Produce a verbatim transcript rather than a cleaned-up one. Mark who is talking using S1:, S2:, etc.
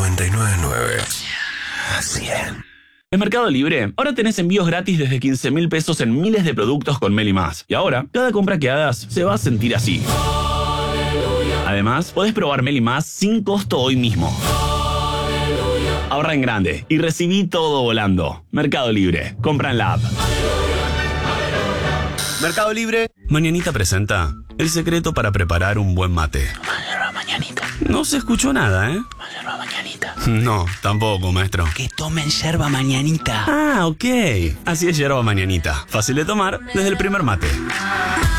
S1: noventa y nueve punto nueve. cien.
S2: En Mercado Libre, ahora tenés envíos gratis desde quince mil pesos en miles de productos con Meli Más. Y ahora, cada compra que hagas se va a sentir así. Además, podés probar Meli Más sin costo hoy mismo. Ahorra en grande y recibí todo volando. Mercado Libre. Compra en la app.
S3: Mercado Libre.
S2: Mañanita presenta el secreto para preparar un buen mate.
S4: Yerba mañanita.
S2: No se escuchó nada, ¿eh?
S4: Yerba mañanita.
S2: No, tampoco, maestro.
S4: Que tomen yerba mañanita.
S2: Ah, ok. Así es yerba mañanita. Fácil de tomar desde el primer mate.